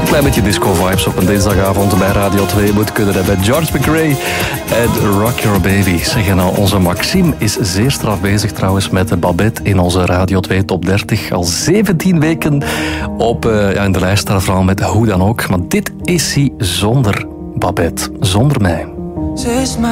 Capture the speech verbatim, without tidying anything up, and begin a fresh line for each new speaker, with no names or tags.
klein beetje disco-vibes op een dinsdagavond bij Radio twee moet kunnen hebben. George McRae en Rock Your Baby. Zeg, en nou, onze Maxime is zeer straf bezig trouwens met de Babette in onze Radio twee Top dertig. Al zeventien weken op, uh, ja, in de lijst staat vooral met Hoe dan ook. Maar dit is hij zonder Babette, zonder mij.